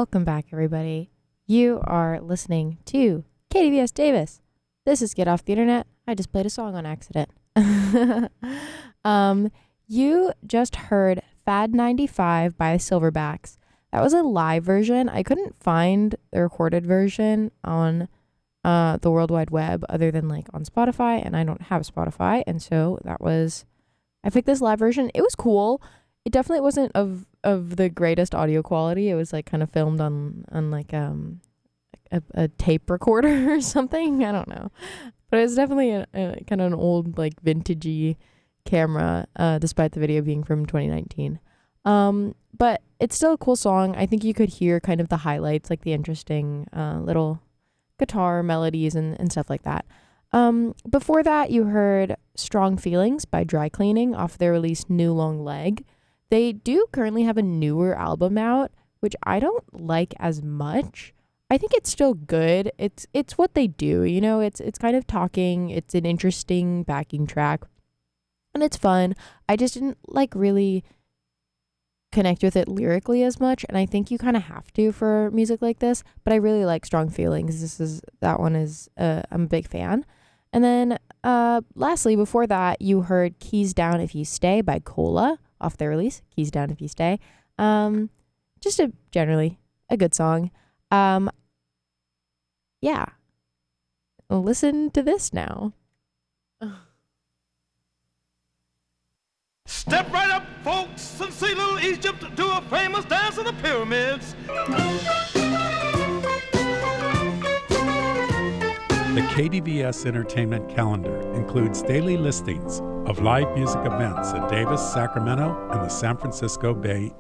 Welcome back, everybody. You are listening to KDVS Davis. This is Get Off the Internet. I just played a song on accident. You just heard Fad 95 by Silverbacks. That was a live version. I couldn't find the recorded version on the World Wide Web other than like on Spotify, and I don't have Spotify, and so I picked this live version. It was cool. It definitely wasn't of the greatest audio quality. It was like kind of filmed on like a tape recorder or something. I don't know, but it was definitely a kind of an old like vintagey camera, despite the video being from 2019. But it's still a cool song. I think you could hear kind of the highlights, like the interesting little guitar melodies and stuff like that. Before that, you heard Strong Feelings by Dry Cleaning off their release New Long Leg. They do currently have a newer album out, which I don't like as much. I think it's still good. It's what they do, you know, it's kind of talking. It's an interesting backing track and it's fun. I just didn't like really connect with it lyrically as much, and I think you kind of have to for music like this, but I really like Strong Feelings. I'm a big fan. And then lastly, before that, you heard Keys Down If You Stay by Cola off their release, Keys Down If You Stay. Just generally a good song. Yeah. Listen to this now. Step right up, folks, and see little Egypt do a famous dance of the pyramids. The KDVS Entertainment Calendar includes daily listings of live music events in Davis, Sacramento, and the San Francisco Bay